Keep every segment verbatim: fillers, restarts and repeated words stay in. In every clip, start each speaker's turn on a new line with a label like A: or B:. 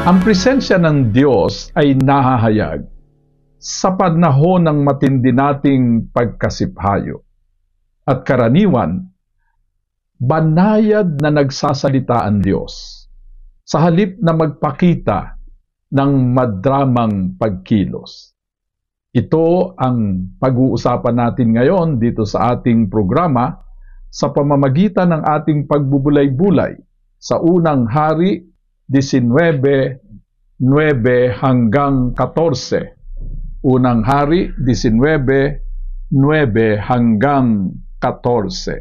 A: Ang presensya ng Diyos ay nahahayag sa panahon ng matindi nating pagkasiphayo. At karaniwan, banayad na nagsasalita ang Diyos sa halip na magpakita ng madramang pagkilos. Ito ang pag-uusapan natin ngayon dito sa ating programa sa pamamagitan ng ating pagbubulay-bulay sa unang hari nineteen nine hanggang fourteen. Unang hari nineteen nine hanggang fourteen.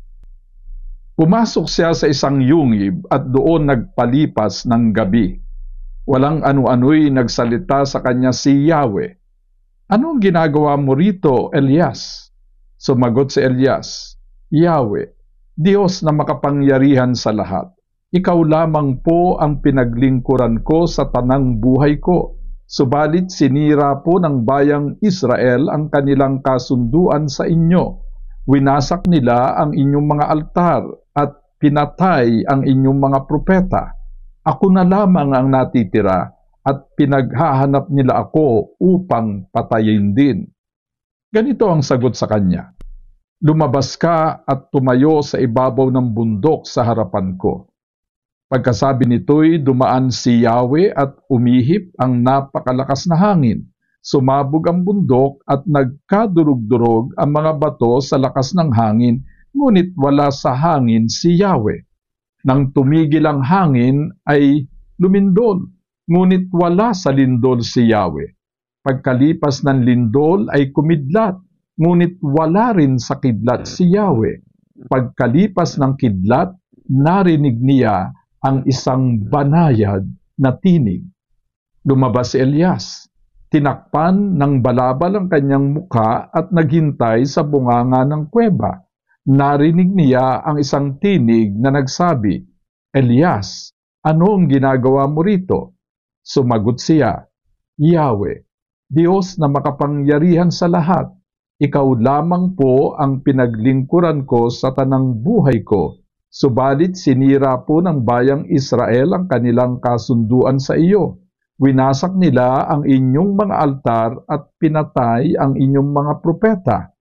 A: Pumasok siya sa isang yungib at doon nagpalipas ng gabi. Walang anu-ano'y nagsalita sa kanya si Yahweh. Anong ginagawa mo rito, Elias? Sumagot si Elias, Yahweh, Diyos na makapangyarihan sa lahat. Ikaw lamang po ang pinaglingkuran ko sa tanang buhay ko. Subalit sinira po ng bayang Israel ang kanilang kasunduan sa inyo. Winasak nila ang inyong mga altar at pinatay ang inyong mga propeta. Ako na lamang ang natitira at pinaghahanap nila ako upang patayin din. Ganito ang sagot sa kanya. Lumabas ka at tumayo sa ibabaw ng bundok sa harapan ko. Pagkasabi nito'y dumaan si Yahweh at umihip ang napakalakas na hangin. Sumabog ang bundok at nagkadurog-durog ang mga bato sa lakas ng hangin, ngunit wala sa hangin si Yahweh. Nang tumigil ang hangin ay lumindol, ngunit wala sa lindol si Yahweh. Pagkalipas ng lindol ay kumidlat, ngunit wala rin sa kidlat si Yahweh. Pagkalipas ng kidlat, narinig niya ang isang banayad na tinig. Lumabas si Elias. Tinakpan ng balabal ang kanyang mukha at naghintay sa bunganga ng kuweba. Narinig niya ang isang tinig na nagsabi, Elias, ano ang ginagawa mo rito? Sumagot siya, Yahweh, Diyos na makapangyarihan sa lahat, ikaw lamang po ang pinaglingkuran ko sa tanang buhay ko. Subalit sinira po ng bayang Israel ang kanilang kasunduan sa iyo. Winasak nila ang inyong mga altar at pinatay ang inyong mga propeta.